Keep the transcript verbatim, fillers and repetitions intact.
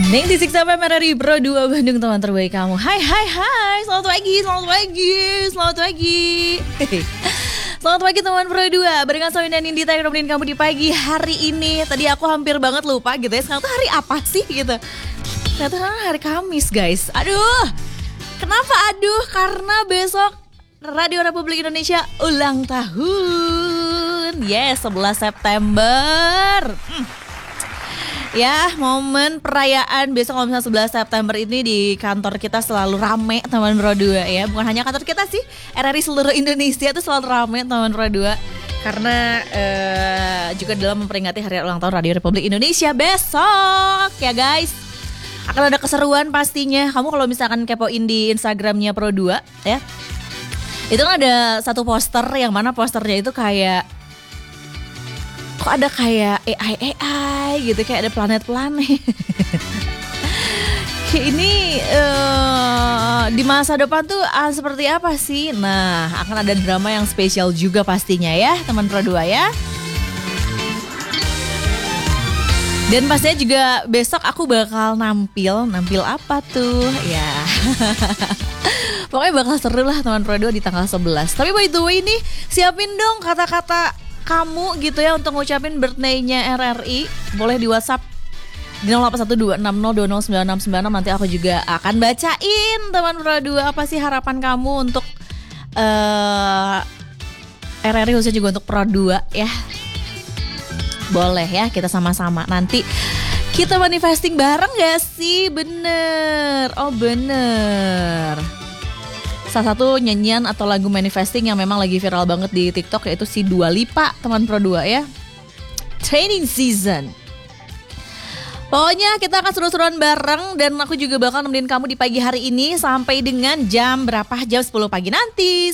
sembilan puluh enam F M R R I Pro dua Bandung, teman terbaik kamu. Hai hai hai, selamat pagi, selamat pagi, selamat pagi. Selamat pagi teman Pro dua. Barengan Soin dan Indita yang nemenin kamu di pagi hari ini. Tadi aku hampir banget lupa gitu ya, sekarang tuh hari apa sih gitu. Ternyata hari Kamis guys. Aduh, kenapa aduh? Karena besok Radio Republik Indonesia ulang tahun. Yes, sebelas September. Hmm. Ya, momen perayaan besok kalau misalnya sebelas September ini di kantor kita selalu rame teman Pro dua ya. Bukan hanya kantor kita sih, R R I seluruh Indonesia itu selalu rame teman Pro dua. Karena uh, juga dalam memperingati hari ulang tahun Radio Republik Indonesia besok ya guys. Akan ada keseruan pastinya. Kamu kalau misalkan kepoin di Instagramnya Pro dua ya, itu kan ada satu poster yang mana posternya itu kayak, kok ada kayak A I A I gitu, kayak ada planet-planet. Kayak ini uh, di masa depan tuh uh, seperti apa sih? Nah, akan ada drama yang spesial juga pastinya ya, teman Pro dua ya. Dan pastinya juga besok aku bakal nampil, nampil apa tuh? Ya. Pokoknya bakal seru lah teman Pro dua di tanggal sebelas. Tapi by the way nih, siapin dong kata-kata kamu gitu ya untuk ngucapin birthday-nya R R I. Boleh di WhatsApp di nol delapan satu dua enam nol dua nol sembilan enam sembilan enam. Nanti aku juga akan bacain teman Pro dua apa sih harapan kamu untuk uh, R R I, khususnya juga untuk Pro dua ya. Boleh ya, kita sama-sama nanti kita manifesting bareng gak sih? Bener, oh bener. Salah satu nyanyian atau lagu manifesting yang memang lagi viral banget di TikTok yaitu si Dua Lipa teman Pro dua ya. Training season. Pokoknya kita akan seru-seruan bareng dan aku juga bakal nemenin kamu di pagi hari ini sampai dengan jam berapa? Jam sepuluh pagi nanti.